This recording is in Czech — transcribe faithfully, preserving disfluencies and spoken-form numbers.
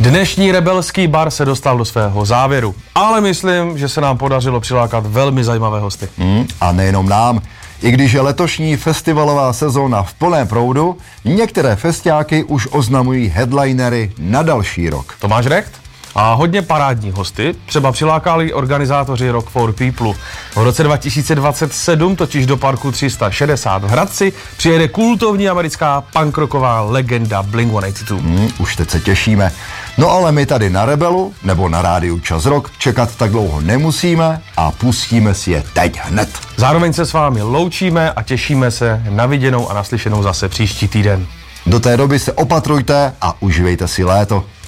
Dnešní rebelský bar se dostal do svého závěru, ale myslím, že se nám podařilo přilákat velmi zajímavé hosty. Hmm, a nejenom nám. I když je letošní festivalová sezóna v plném proudu, některé festiáky už oznamují headlinery na další rok. Tomáš Recht? A hodně parádní hosty třeba přilákali organizátoři Rock for People. V roce dva tisíce dvacet sedm totiž do parku tři sta šedesát v Hradci přijede kultovní americká punkrocková legenda Blink sto osmdesát dva. Hmm, už teď se těšíme. No ale my tady na Rebelu nebo na rádiu Čas Rock čekat tak dlouho nemusíme a pustíme si je teď hned. Zároveň se s vámi loučíme a těšíme se na viděnou a naslyšenou zase příští týden. Do té doby se opatrujte a užívejte si léto.